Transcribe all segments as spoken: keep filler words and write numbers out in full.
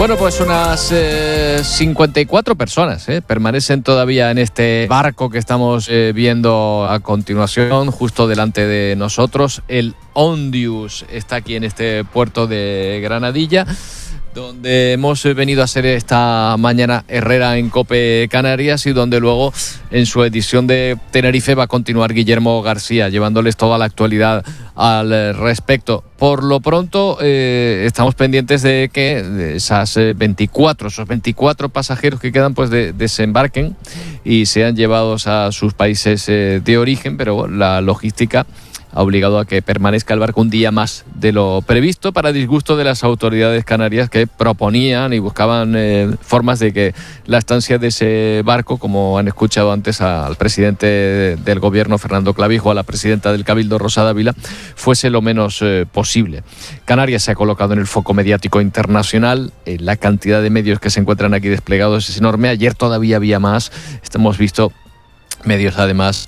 Bueno, pues unas eh, cincuenta y cuatro personas eh, permanecen todavía en este barco que estamos eh, viendo a continuación, justo delante de nosotros. El Ondius está aquí en este puerto de Granadilla, donde hemos venido a hacer esta mañana Herrera en COPE Canarias y donde luego en su edición de Tenerife va a continuar Guillermo García, llevándoles toda la actualidad al respecto. Por lo pronto eh, estamos pendientes de que de esas veinticuatro, esos veinticuatro pasajeros que quedan, pues de, desembarquen y sean llevados a sus países eh, de origen, pero la logística ha obligado a que permanezca el barco un día más de lo previsto, para disgusto de las autoridades canarias, que proponían y buscaban eh, formas de que la estancia de ese barco, como han escuchado antes al presidente del gobierno, Fernando Clavijo, a la presidenta del Cabildo, Rosa Dávila, fuese lo menos eh, posible. Canarias se ha colocado en el foco mediático internacional. Eh, la cantidad de medios que se encuentran aquí desplegados es enorme. Ayer todavía había más. Hemos visto medios, además,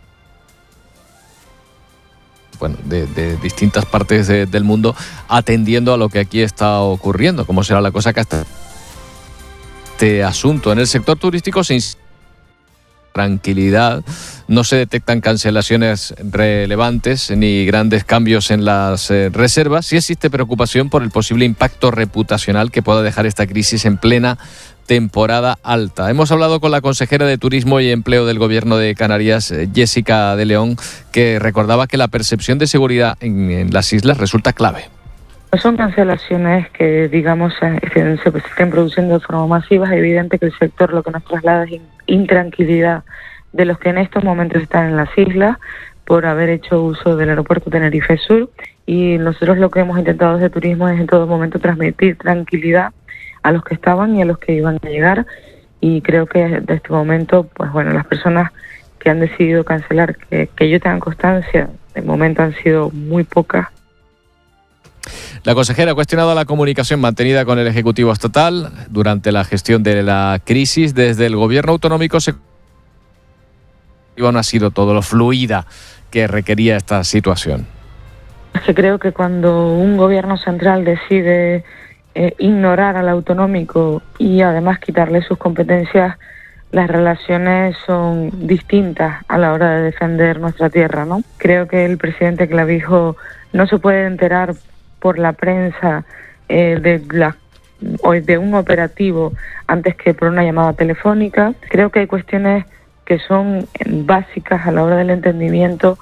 bueno, de, de distintas partes de, del mundo, atendiendo a lo que aquí está ocurriendo. ¿Cómo será la cosa que hasta este asunto? En el sector turístico se tranquilidad, no se detectan cancelaciones relevantes ni grandes cambios en las eh, reservas. Sí existe preocupación por el posible impacto reputacional que pueda dejar esta crisis en plena temporada alta. Hemos hablado con la consejera de Turismo y Empleo del Gobierno de Canarias, Jessica de León, que recordaba que la percepción de seguridad en, en las islas resulta clave. Son cancelaciones que, digamos, se, se estén produciendo de forma masiva. Es evidente que el sector lo que nos traslada es intranquilidad de los que en estos momentos están en las islas por haber hecho uso del aeropuerto Tenerife Sur, y nosotros lo que hemos intentado desde Turismo es en todo momento transmitir tranquilidad a los que estaban y a los que iban a llegar, y creo que de este momento, pues bueno, las personas que han decidido cancelar, que, que yo tenga constancia, de momento han sido muy pocas. La consejera ha cuestionado la comunicación mantenida con el Ejecutivo Estatal durante la gestión de la crisis. Desde el Gobierno autonómico se no ha sido todo lo fluida que requería esta situación. Es que creo que cuando un gobierno central decide eh, ignorar al autonómico y además quitarle sus competencias, las relaciones son distintas a la hora de defender nuestra tierra, ¿no? Creo que el presidente Clavijo no se puede enterar por la prensa eh, de, la, de un operativo antes que por una llamada telefónica. Creo que hay cuestiones que son básicas a la hora del entendimiento.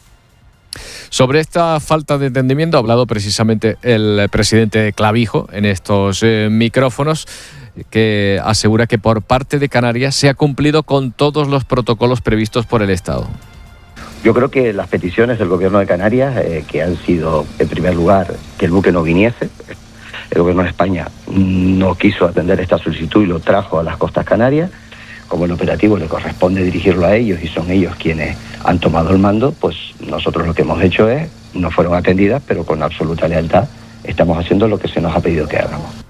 Sobre esta falta de entendimiento ha hablado precisamente el presidente Clavijo en estos eh, micrófonos, que asegura que por parte de Canarias se ha cumplido con todos los protocolos previstos por el Estado. Yo creo que las peticiones del Gobierno de Canarias, eh, que han sido, en primer lugar, que el buque no viniese. El Gobierno de España no quiso atender esta solicitud y lo trajo a las costas canarias. Como el operativo le corresponde dirigirlo a ellos y son ellos quienes han tomado el mando, pues nosotros lo que hemos hecho es, no fueron atendidas, pero con absoluta lealtad estamos haciendo lo que se nos ha pedido que hagamos.